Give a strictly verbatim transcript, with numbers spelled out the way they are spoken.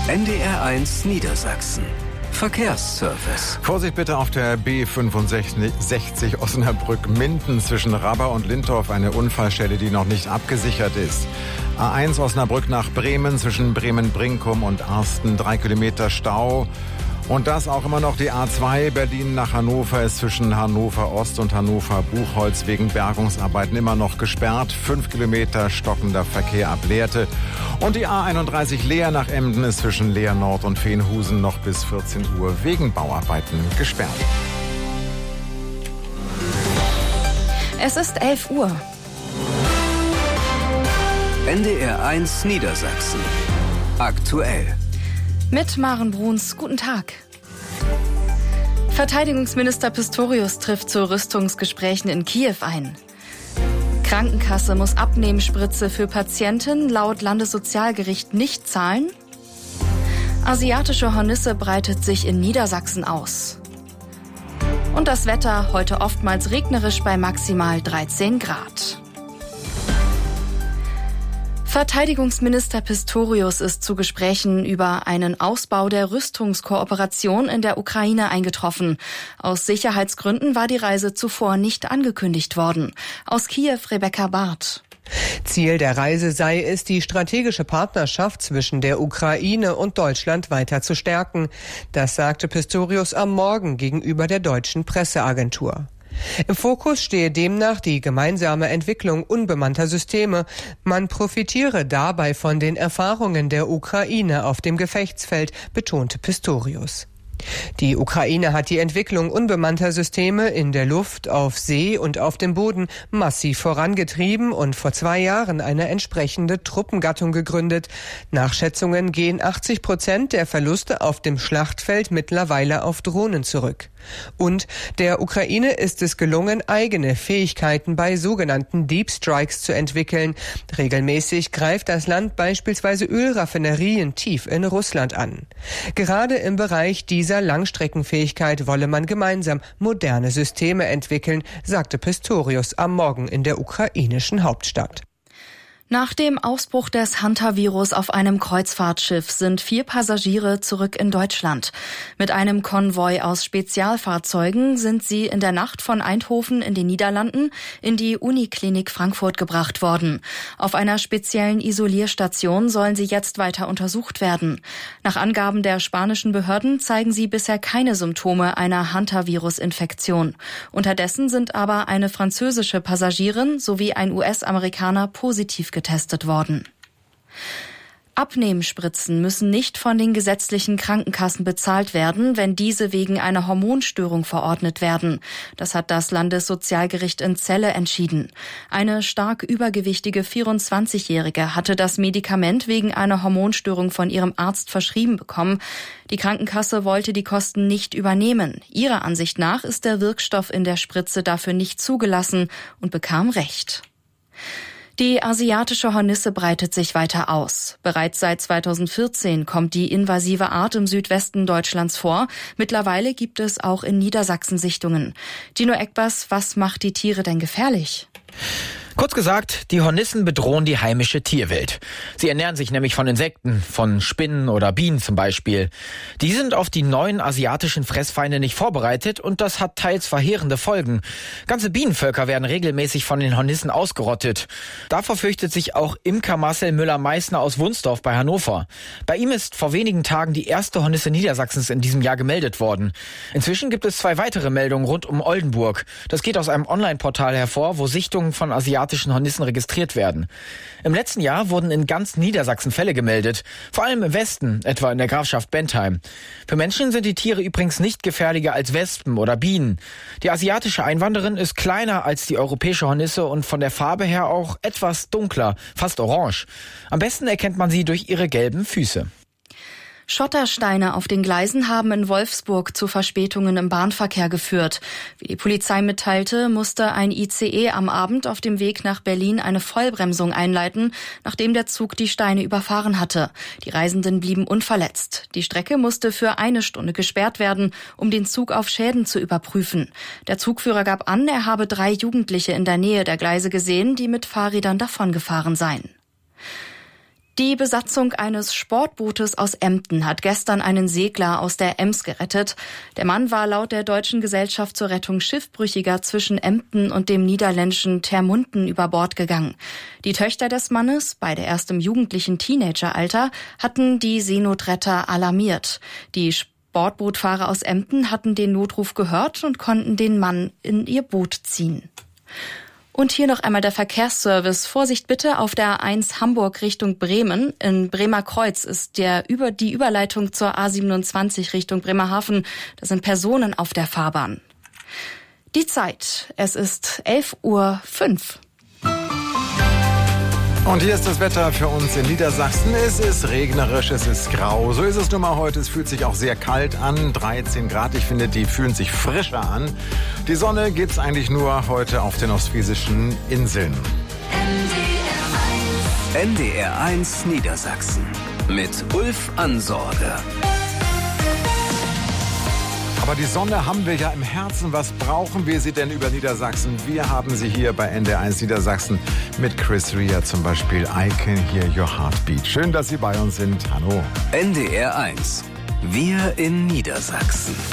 N D R eins Niedersachsen. Verkehrsservice. Vorsicht bitte auf der B fünfundsechzig Osnabrück-Minden zwischen Rabba und Lindorf, eine Unfallstelle, die noch nicht abgesichert ist. A eins Osnabrück nach Bremen zwischen Bremen-Brinkum und Arsten, drei Kilometer Stau. Und das auch immer noch die A zwei Berlin nach Hannover ist zwischen Hannover Ost und Hannover Buchholz wegen Bergungsarbeiten immer noch gesperrt. Fünf Kilometer stockender Verkehr ab Lehrte. Und die A einunddreißig Leer nach Emden ist zwischen Leer Nord und Veenhusen noch bis vierzehn Uhr wegen Bauarbeiten gesperrt. Es ist elf Uhr. N D R eins Niedersachsen. Aktuell. Mit Maren Bruns, guten Tag. Verteidigungsminister Pistorius trifft zu Rüstungsgesprächen in Kiew ein. Krankenkasse muss Abnehmspritze für Patienten laut Landessozialgericht nicht zahlen. Asiatische Hornisse breitet sich in Niedersachsen aus. Und das Wetter heute oftmals regnerisch bei maximal dreizehn Grad. Verteidigungsminister Pistorius ist zu Gesprächen über einen Ausbau der Rüstungskooperation in der Ukraine eingetroffen. Aus Sicherheitsgründen war die Reise zuvor nicht angekündigt worden. Aus Kiew Rebecca Barth. Ziel der Reise sei es, die strategische Partnerschaft zwischen der Ukraine und Deutschland weiter zu stärken. Das sagte Pistorius am Morgen gegenüber der deutschen Presseagentur. Im Fokus stehe demnach die gemeinsame Entwicklung unbemannter Systeme. Man profitiere dabei von den Erfahrungen der Ukraine auf dem Gefechtsfeld, betonte Pistorius. Die Ukraine hat die Entwicklung unbemannter Systeme in der Luft, auf See und auf dem Boden massiv vorangetrieben und vor zwei Jahren eine entsprechende Truppengattung gegründet. Nach Schätzungen gehen achtzig Prozent der Verluste auf dem Schlachtfeld mittlerweile auf Drohnen zurück. Und der Ukraine ist es gelungen, eigene Fähigkeiten bei sogenannten Deep Strikes zu entwickeln. Regelmäßig greift das Land beispielsweise Ölraffinerien tief in Russland an. Gerade im Bereich dieser Langstreckenfähigkeit wolle man gemeinsam moderne Systeme entwickeln, sagte Pistorius am Morgen in der ukrainischen Hauptstadt. Nach dem Ausbruch des Hantavirus auf einem Kreuzfahrtschiff sind vier Passagiere zurück in Deutschland. Mit einem Konvoi aus Spezialfahrzeugen sind sie in der Nacht von Eindhoven in den Niederlanden in die Uniklinik Frankfurt gebracht worden. Auf einer speziellen Isolierstation sollen sie jetzt weiter untersucht werden. Nach Angaben der spanischen Behörden zeigen sie bisher keine Symptome einer Hantavirus-Infektion. Unterdessen sind aber eine französische Passagierin sowie ein U S-Amerikaner positiv getestet worden. Abnehmspritzen müssen nicht von den gesetzlichen Krankenkassen bezahlt werden, wenn diese wegen einer Hormonstörung verordnet werden. Das hat das Landessozialgericht in Celle entschieden. Eine stark übergewichtige vierundzwanzigjährige hatte das Medikament wegen einer Hormonstörung von ihrem Arzt verschrieben bekommen. Die Krankenkasse wollte die Kosten nicht übernehmen. Ihrer Ansicht nach ist der Wirkstoff in der Spritze dafür nicht zugelassen und bekam Recht. Die asiatische Hornisse breitet sich weiter aus. Bereits seit zweitausendvierzehn kommt die invasive Art im Südwesten Deutschlands vor. Mittlerweile gibt es auch in Niedersachsen Sichtungen. Gino Eckbers, was macht die Tiere denn gefährlich? Kurz gesagt, die Hornissen bedrohen die heimische Tierwelt. Sie ernähren sich nämlich von Insekten, von Spinnen oder Bienen zum Beispiel. Die sind auf die neuen asiatischen Fressfeinde nicht vorbereitet und das hat teils verheerende Folgen. Ganze Bienenvölker werden regelmäßig von den Hornissen ausgerottet. Davor fürchtet sich auch Imker Marcel Müller-Meissner aus Wunsdorf bei Hannover. Bei ihm ist vor wenigen Tagen die erste Hornisse Niedersachsens in diesem Jahr gemeldet worden. Inzwischen gibt es zwei weitere Meldungen rund um Oldenburg. Das geht aus einem Online-Portal hervor, wo Sichtungen von asiatischen Hornissen registriert werden. Im letzten Jahr wurden in ganz Niedersachsen Fälle gemeldet, vor allem im Westen, etwa in der Grafschaft Bentheim. Für Menschen sind die Tiere übrigens nicht gefährlicher als Wespen oder Bienen. Die asiatische Einwanderin ist kleiner als die europäische Hornisse und von der Farbe her auch etwas dunkler, fast orange. Am besten erkennt man sie durch ihre gelben Füße. Schottersteine auf den Gleisen haben in Wolfsburg zu Verspätungen im Bahnverkehr geführt. Wie die Polizei mitteilte, musste ein I C E am Abend auf dem Weg nach Berlin eine Vollbremsung einleiten, nachdem der Zug die Steine überfahren hatte. Die Reisenden blieben unverletzt. Die Strecke musste für eine Stunde gesperrt werden, um den Zug auf Schäden zu überprüfen. Der Zugführer gab an, er habe drei Jugendliche in der Nähe der Gleise gesehen, die mit Fahrrädern davongefahren seien. Die Besatzung eines Sportbootes aus Emden hat gestern einen Segler aus der Ems gerettet. Der Mann war laut der Deutschen Gesellschaft zur Rettung Schiffbrüchiger zwischen Emden und dem niederländischen Termunden über Bord gegangen. Die Töchter des Mannes, beide erst im jugendlichen Teenageralter, hatten die Seenotretter alarmiert. Die Sportbootfahrer aus Emden hatten den Notruf gehört und konnten den Mann in ihr Boot ziehen. Und hier noch einmal der Verkehrsservice. Vorsicht bitte auf der A eins Hamburg Richtung Bremen. In Bremer Kreuz ist der über die Überleitung zur A siebenundzwanzig Richtung Bremerhaven. Da sind Personen auf der Fahrbahn. Die Zeit. Es ist elf Uhr fünf. Und hier ist das Wetter für uns in Niedersachsen. Es ist regnerisch, es ist grau. So ist es nun mal heute. Es fühlt sich auch sehr kalt an. dreizehn Grad. Ich finde, die fühlen sich frischer an. Die Sonne gibt's eigentlich nur heute auf den ostfriesischen Inseln. N D R eins Niedersachsen mit Ulf Ansorge. Aber die Sonne haben wir ja im Herzen. Was brauchen wir sie denn über Niedersachsen? Wir haben sie hier bei N D R eins Niedersachsen mit Chris Rea zum Beispiel. I Can Hear Your Heartbeat. Schön, dass Sie bei uns sind. Hallo. N D R eins. Wir in Niedersachsen.